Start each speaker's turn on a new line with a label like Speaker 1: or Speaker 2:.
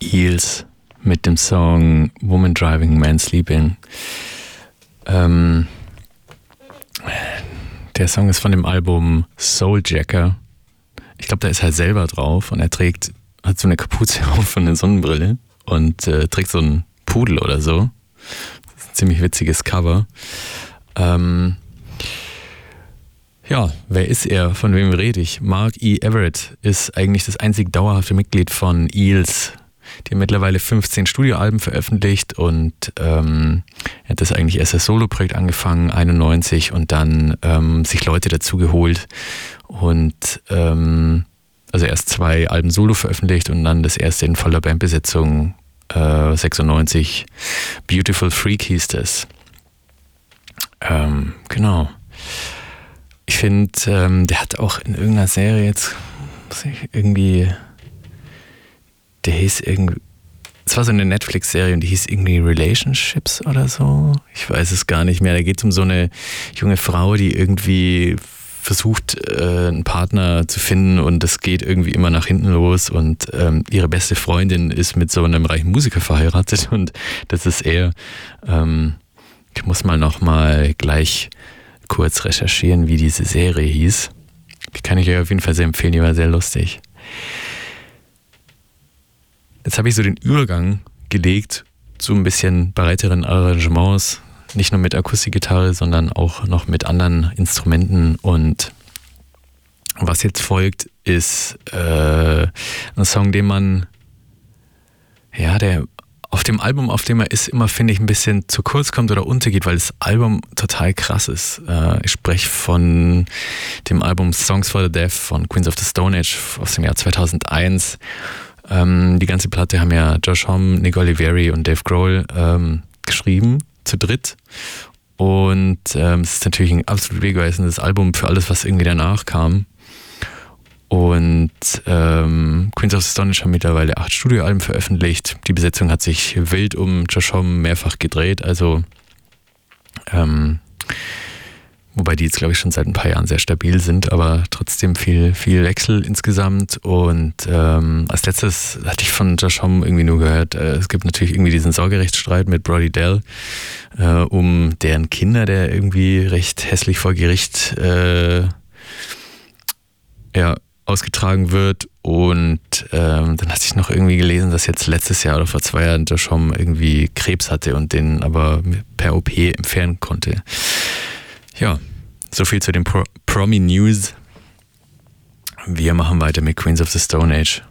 Speaker 1: Eels mit dem Song Woman Driving, Man Sleeping. Der Song ist von dem Album Souljacker. Ich glaube, da ist er selber drauf und er hat so eine Kapuze auf und eine Sonnenbrille und trägt so einen Pudel oder so. Das ist ein ziemlich witziges Cover. Ja, wer ist er? Von wem rede ich? Mark E. Everett ist eigentlich das einzig dauerhafte Mitglied von Eels. Die haben mittlerweile 15 Studioalben veröffentlicht und er hat das eigentlich erst als Solo-Projekt angefangen, 91, und dann sich Leute dazu geholt und also erst 2 Alben Solo veröffentlicht und dann das erste in voller Bandbesetzung 96. Beautiful Freak hieß das. Genau. Ich finde, der hat auch in irgendeiner Serie jetzt der hieß irgendwie, es war so eine Netflix-Serie und die hieß irgendwie Relationships oder so. Ich weiß es gar nicht mehr. Da geht es um so eine junge Frau, die irgendwie versucht, einen Partner zu finden und es geht irgendwie immer nach hinten los und ihre beste Freundin ist mit so einem reichen Musiker verheiratet und das ist er. Ich muss noch mal gleich kurz recherchieren, wie diese Serie hieß. Die kann ich euch auf jeden Fall sehr empfehlen, die war sehr lustig. Jetzt habe ich so den Übergang gelegt zu ein bisschen breiteren Arrangements, nicht nur mit Akustikgitarre, sondern auch noch mit anderen Instrumenten. Und was jetzt folgt, ist ein Song, der auf dem Album, auf dem er ist, immer, finde ich, ein bisschen zu kurz kommt oder untergeht, weil das Album total krass ist. Ich spreche von dem Album Songs for the Deaf von Queens of the Stone Age aus dem Jahr 2001. Die ganze Platte haben ja Josh Homme, Nick Oliveri und Dave Grohl geschrieben, zu dritt. Und es ist natürlich ein absolut wegweisendes Album für alles, was irgendwie danach kam. Und Queens of the Stone Age haben mittlerweile 8 Studioalben veröffentlicht. Die Besetzung hat sich wild um Josh Homme mehrfach gedreht. Also wobei die jetzt, glaube ich, schon seit ein paar Jahren sehr stabil sind, aber trotzdem viel Wechsel insgesamt. Und als letztes hatte ich von Josh Homme irgendwie nur gehört, es gibt natürlich irgendwie diesen Sorgerechtsstreit mit Brody Dell um deren Kinder, der irgendwie recht hässlich vor Gericht ausgetragen wird. Und dann hatte ich noch irgendwie gelesen, dass jetzt letztes Jahr oder vor 2 Jahren Josh Homme irgendwie Krebs hatte und den aber per OP entfernen konnte. Ja, soviel zu den Promi News. Wir machen weiter mit Queens of the Stone Age.